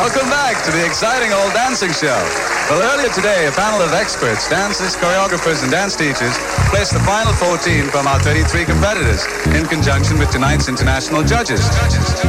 Welcome back to the exciting old dancing show. Well, earlier today, a panel of experts, dancers, choreographers, and dance teachers placed the final 14 from our 33 competitors in conjunction with tonight's international judges.